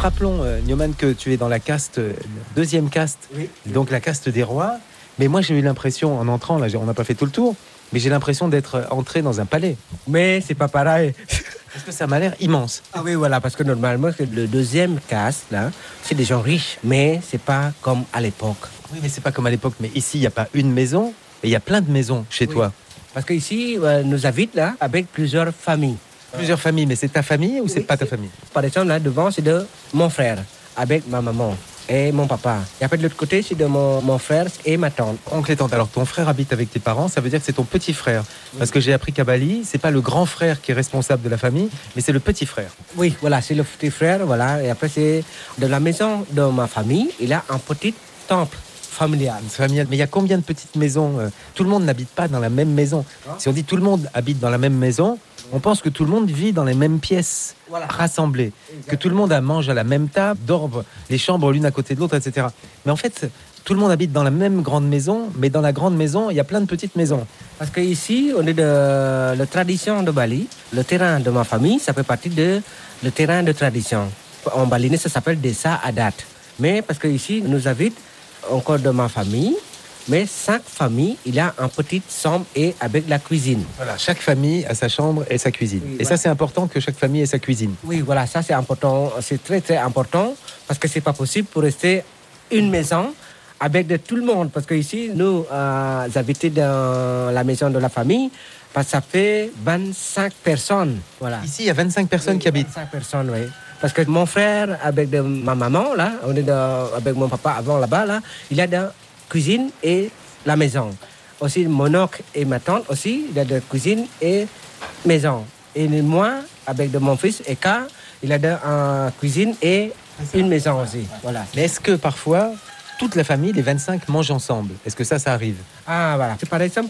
rappelons, Nyoman, que tu es dans la caste, deuxième caste, Oui. donc la caste des rois. Mais moi, j'ai eu l'impression, en entrant, là, on n'a pas fait tout le tour, mais j'ai l'impression d'être entré dans un palais. Mais c'est pas pareil. Parce que ça m'a l'air immense. Ah oui, voilà, parce que normalement, le deuxième caste, là, c'est des gens riches, mais c'est pas comme à l'époque. Oui, mais c'est pas comme à l'époque. Mais ici, il n'y a pas une maison, et il y a plein de maisons chez toi. Parce qu'ici, nous habitent là avec plusieurs familles. Plusieurs familles, mais c'est ta famille ou c'est Oui, pas ta famille? Par exemple, là devant, c'est de mon frère avec ma maman et mon papa. Et après, de l'autre côté, c'est de mon frère et ma tante. Oncle et tante. Alors, ton frère habite avec tes parents, ça veut dire que c'est ton petit frère. Parce que j'ai appris qu'à Bali, c'est pas le grand frère qui est responsable de la famille, mais c'est le petit frère. Oui, voilà, c'est le petit frère, voilà. Et après, c'est de la maison de ma famille. Il a un petit temple familial. Familial. Mais il y a combien de petites maisons? Tout le monde n'habite pas dans la même maison. Si on dit tout le monde habite dans la même maison, on pense que tout le monde vit dans les mêmes pièces, Voilà. rassemblées. Que tout le monde mange à la même table, dort les chambres l'une à côté de l'autre, etc. Mais en fait, tout le monde habite dans la même grande maison, mais dans la grande maison, il y a plein de petites maisons. Parce qu'ici, on est de la tradition de Bali. Le terrain de ma famille, ça fait partie de le terrain de tradition. En balinais, ça s'appelle Desa Adat. Mais parce qu'ici, nous habite encore de ma famille. Mais chaque famille, il a un petit chambre et avec la cuisine. Voilà, chaque famille a sa chambre et sa cuisine. Oui, et voilà. ça, c'est important que chaque famille ait sa cuisine. Oui, voilà, ça c'est important. C'est très, très important parce que c'est pas possible pour rester une maison avec de tout le monde. Parce qu'ici, nous habitons dans la maison de la famille, parce que ça fait 25 personnes. Voilà. Ici, il y a 25 personnes qui habitent. 25 personnes, oui. Parce que mon frère, avec ma maman, là, on est avec mon papa avant là-bas, là, il a de cuisine et la maison. Aussi, mon oncle et ma tante aussi, il a de cuisine et maison. Et moi, avec de mon fils et K, il a de cuisine et une maison aussi. Voilà. Mais est-ce que parfois, toute la famille, les 25, mangent ensemble? Est-ce que ça arrive? Ah, voilà. Par exemple,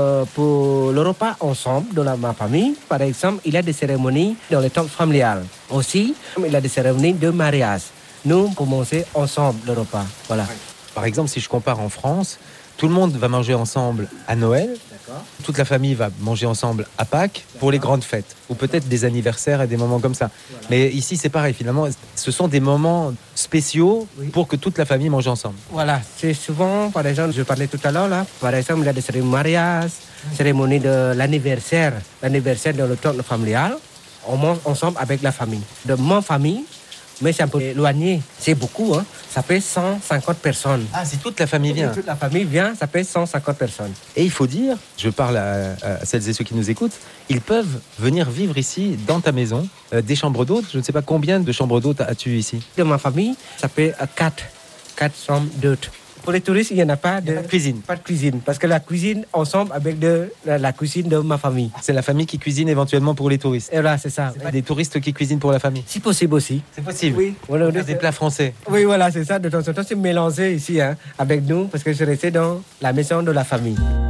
pour le repas ensemble de ma famille, par exemple, il y a des cérémonies dans le temple familial. Aussi, il y a des cérémonies de mariage. Nous commençons ensemble le repas. Voilà. Par exemple, si je compare en France, tout le monde va manger ensemble à Noël. D'accord. Toute la famille va manger ensemble à Pâques pour les grandes fêtes. Ou peut-être des anniversaires et des moments comme ça. Voilà. Mais ici, c'est pareil. Finalement, ce sont des moments spéciaux Oui. pour que toute la famille mange ensemble. Voilà, c'est souvent, par exemple, je parlais tout à l'heure, là, par exemple, il y a des cérémonies de mariage, cérémonie de l'anniversaire dans le temple familial. On mange ensemble avec la famille. De ma famille, mais c'est un peu éloigné, c'est beaucoup, hein. Ça fait 150 personnes. Ah, si toute la famille vient. Toute la famille vient, ça fait 150 personnes. Et il faut dire, je parle à celles et ceux qui nous écoutent, ils peuvent venir vivre ici, dans ta maison, des chambres d'hôtes. Je ne sais pas combien de chambres d'hôtes as-tu ici? De ma famille, ça fait 4 chambres d'hôtes. Pour les touristes, il n'y en a pas de Pas de cuisine. Pas de cuisine, parce que la cuisine ensemble avec la cuisine de ma famille. C'est la famille qui cuisine éventuellement pour les touristes. Et là, c'est ça. C'est pas des touristes qui cuisinent pour la famille. Si possible aussi. C'est possible. Oui. Voilà, On fait des plats français. Oui, voilà, c'est ça. De temps en temps, c'est mélangé ici, hein, avec nous, parce que je restais dans la maison de la famille.